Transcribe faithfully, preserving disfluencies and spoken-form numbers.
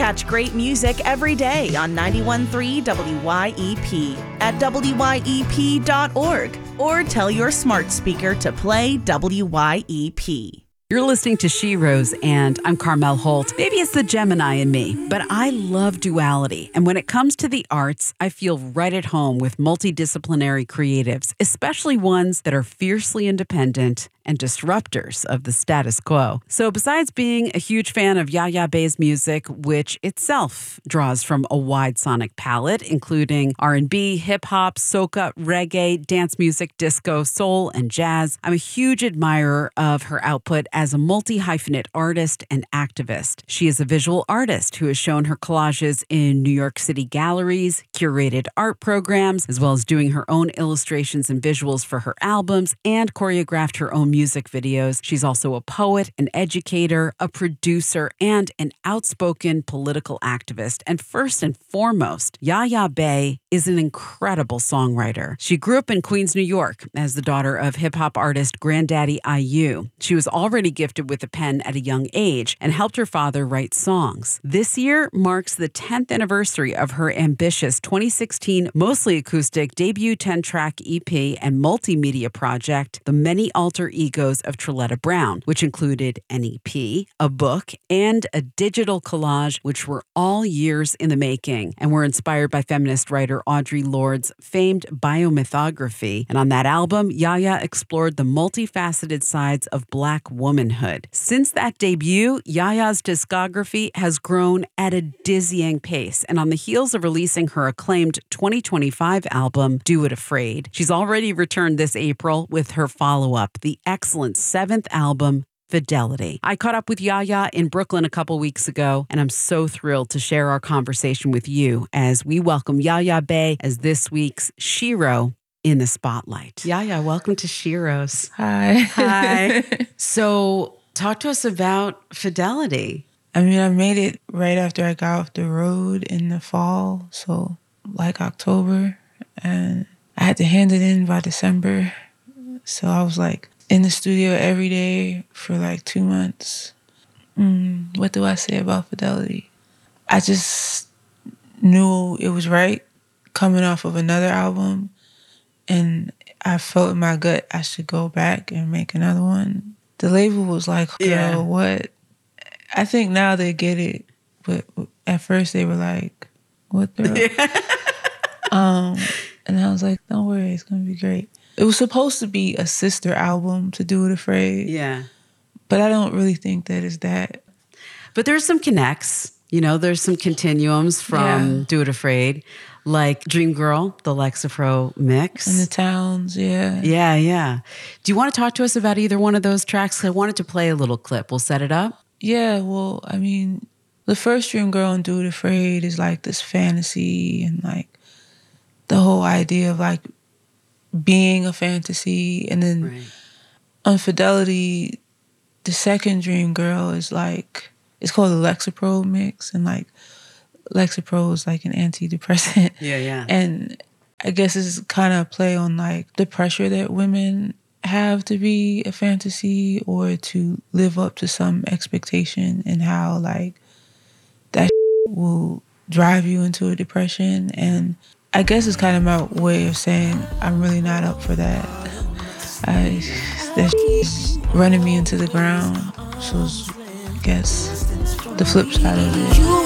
Catch great music every day on ninety-one point three W Y E P at W Y E P dot org or tell your smart speaker to play W Y E P. You're listening to She Rose, and I'm Carmel Holt. Maybe it's the Gemini in me, but I love duality. And when it comes to the arts, I feel right at home with multidisciplinary creatives, especially ones that are fiercely independent and disruptors of the status quo. So besides being a huge fan of Yaya Bey's music, which itself draws from a wide sonic palette, including R and B, hip-hop, soca, reggae, dance music, disco, soul, and jazz, I'm a huge admirer of her output as a multi-hyphenate artist and activist. She is a visual artist who has shown her collages in New York City galleries, curated art programs, as well as doing her own illustrations and visuals for her albums, and choreographed her own music videos. She's also a poet, an educator, a producer, and an outspoken political activist. And first and foremost, Yaya Bey is an incredible songwriter. She grew up in Queens, New York, as the daughter of hip-hop artist Granddaddy I U. She was already gifted with a pen at a young age and helped her father write songs. This year marks the tenth anniversary of her ambitious twenty sixteen mostly acoustic debut ten-track E P and multimedia project, The Many Alter Egos of Trilletta Brown, which included an E P, a book, and a digital collage, which were all years in the making and were inspired by feminist writer Audre Lorde's famed biomythography. And on that album, Yaya explored the multifaceted sides of Black womanhood. Since that debut, Yaya's discography has grown at a dizzying pace, and on the heels of releasing her acclaimed twenty twenty-five album, Do It Afraid, she's already returned this April with her follow-up, the excellent seventh album, Fidelity. I caught up with Yaya in Brooklyn a couple weeks ago, and I'm so thrilled to share our conversation with you as we welcome Yaya Bey as this week's Shero in the spotlight. Yaya, welcome to Sheroes. Hi. Hi. So talk to us about Fidelity. I mean, I made it right after I got off the road in the fall, so like October, and I had to hand it in by December. So I was like in the studio every day for like two months. Mm, what do I say about Fidelity? I just knew it was right coming off of another album, and I felt in my gut I should go back and make another one. The label was like, girl, yeah. what? I think now they get it, but at first they were like, what the? um, and I was like, don't worry, it's going to be great. It was supposed to be a sister album to Do It Afraid. Yeah. But I don't really think that is that. But there's some connects, you know, there's some continuums from yeah. Do It Afraid, like Dream Girl, the Lexapro mix. And the Towns, yeah. Yeah, yeah. Do you want to talk to us about either one of those tracks? I wanted to play a little clip. We'll set it up. Yeah, well, I mean, the first Dream Girl and Do It Afraid is like this fantasy and like the whole idea of like being a fantasy. And then right. on Fidelity, the second Dream Girl is like, it's called the Lexapro mix. And like, Lexapro is like an antidepressant. Yeah, yeah. And I guess it's kind of a play on like the pressure that women have to be a fantasy or to live up to some expectation, and how like that will drive you into a depression. And I guess it's kind of my way of saying I'm really not up for that. I, that is running me into the ground. So I guess the flip side of it. You